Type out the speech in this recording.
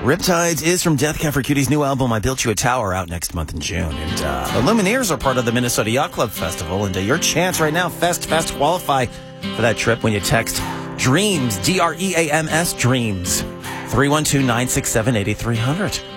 Riptides is from Death Cab for Cutie's new album, I Built You a Tower, out next month in June. And the Lumineers are part of the Minnesota Yacht Club Festival. And your chance right now, Fest qualify for that trip when you text DREAMS, DREAMS, DREAMS, 312-967-8300.